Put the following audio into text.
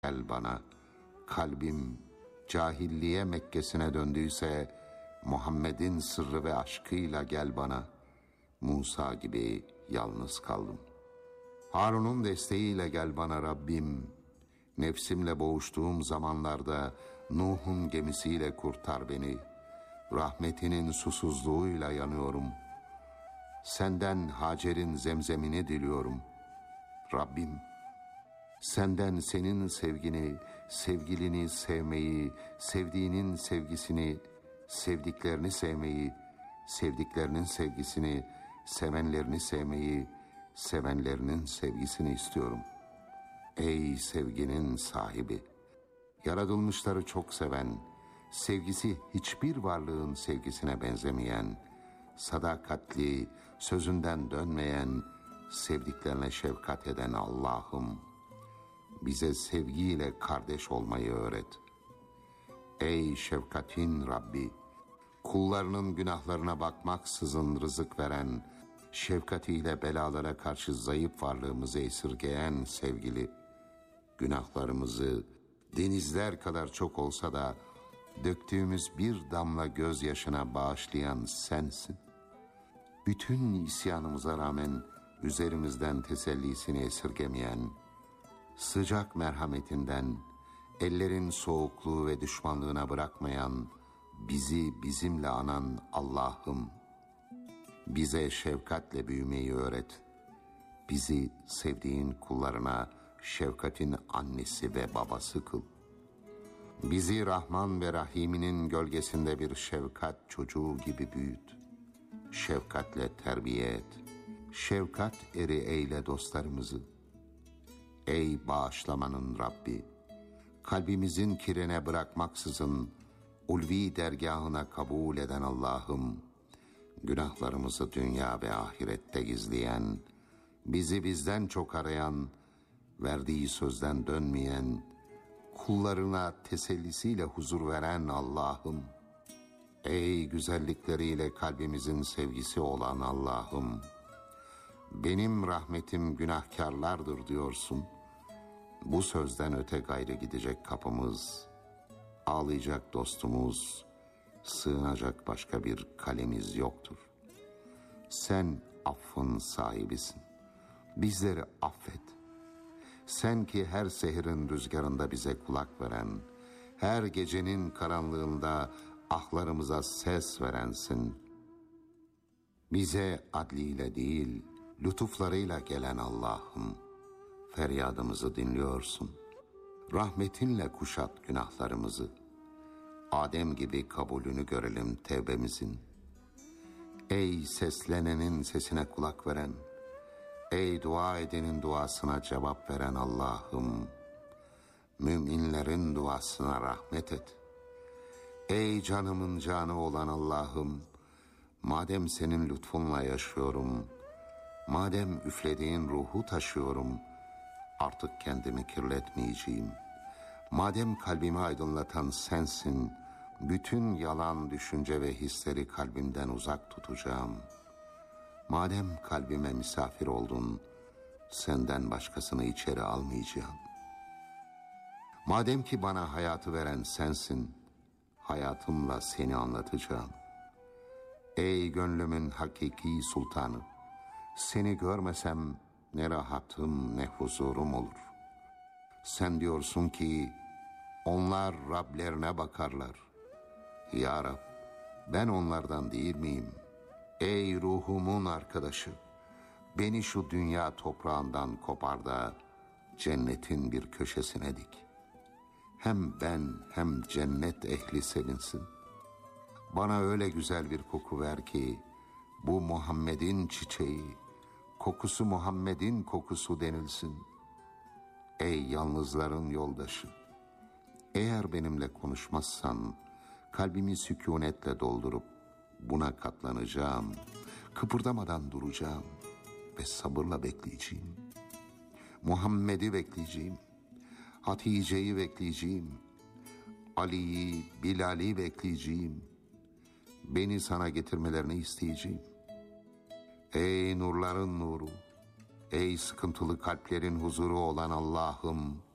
gel bana. Kalbim cahilliğe Mekke'sine döndüyse Muhammed'in sırrı ve aşkıyla gel bana. Musa gibi yalnız kaldım. Harun'un desteğiyle gel bana Rabbim. Nefsimle boğuştuğum zamanlarda Nuh'un gemisiyle kurtar beni. Rahmetinin susuzluğuyla yanıyorum. Senden Hacer'in zemzemini diliyorum. Rabbim, senden senin sevgini, sevgilini sevmeyi, sevdiğinin sevgisini, sevdiklerini sevmeyi, sevdiklerinin sevgisini, sevenlerini sevmeyi, sevenlerinin sevgisini istiyorum. Ey sevginin sahibi, yaratılmışları çok seven, sevgisi hiçbir varlığın sevgisine benzemeyen, sadakatli, sözünden dönmeyen, sevdiklerine şefkat eden Allah'ım, bize sevgiyle kardeş olmayı öğret. Ey şefkatin Rabbi, kullarının günahlarına bakmaksızın rızık veren, şefkatiyle belalara karşı zayıf varlığımızı esirgeyen sevgili, günahlarımızı denizler kadar çok olsa da döktüğümüz bir damla gözyaşına bağışlayan sensin. Bütün isyanımıza rağmen üzerimizden tesellisini esirgemeyen, sıcak merhametinden ellerin soğukluğu ve düşmanlığına bırakmayan, bizi bizimle anan Allah'ım, bize şefkatle büyümeyi öğret. Bizi sevdiğin kullarına şefkatin annesi ve babası kıl. Bizi Rahman ve Rahim'inin gölgesinde bir şefkat çocuğu gibi büyüt. Şefkatle terbiye et. Şefkat eri eyle dostlarımızı. Ey bağışlamanın Rabbi, kalbimizin kirine bırakmaksızın ulvi dergahına kabul eden Allah'ım, günahlarımızı dünya ve ahirette gizleyen, bizi bizden çok arayan, verdiği sözden dönmeyen, kullarına tesellisiyle huzur veren Allah'ım, ey güzellikleriyle kalbimizin sevgisi olan Allah'ım, benim rahmetim günahkarlardır diyorsun. Bu sözden öte gayrı gidecek kapımız, ağlayacak dostumuz, sığınacak başka bir kalemiz yoktur. Sen affın sahibisin. Bizleri affet. Sen ki her sehirin rüzgarında bize kulak veren, her gecenin karanlığında ahlarımıza ses verensin. Bize adliyle değil, lütuflarıyla gelen Allah'ım, feryadımızı dinliyorsun. Rahmetinle kuşat günahlarımızı. Adem gibi kabulünü görelim tevbemizin. Ey seslenenin sesine kulak veren, ey dua edenin duasına cevap veren Allah'ım, müminlerin duasına rahmet et. Ey canımın canı olan Allah'ım, madem senin lütfunla yaşıyorum, madem üflediğin ruhu taşıyorum, artık kendimi kirletmeyeceğim. Madem kalbimi aydınlatan sensin, bütün yalan düşünce ve hisleri kalbimden uzak tutacağım. Madem kalbime misafir oldun, senden başkasını içeri almayacağım. Madem ki bana hayatı veren sensin, hayatımla seni anlatacağım. Ey gönlümün hakiki sultanı, seni görmesem ne rahatım ne huzurum olur. Sen diyorsun ki onlar Rablerine bakarlar. Ya Rab, ben onlardan değil miyim? Ey ruhumun arkadaşı, beni şu dünya toprağından kopar da cennetin bir köşesine dik. Hem ben hem cennet ehli sevinsin. Bana öyle güzel bir koku ver ki bu Muhammed'in çiçeği, kokusu Muhammed'in kokusu denilsin. Ey yalnızların yoldaşı, eğer benimle konuşmazsan kalbimi sükunetle doldurup buna katlanacağım, kıpırdamadan duracağım ve sabırla bekleyeceğim. Muhammed'i bekleyeceğim, Hatice'yi bekleyeceğim, Ali'yi, Bilal'i bekleyeceğim. Beni sana getirmelerini isteyeceğim. Ey nurların nuru, ey sıkıntılı kalplerin huzuru olan Allah'ım,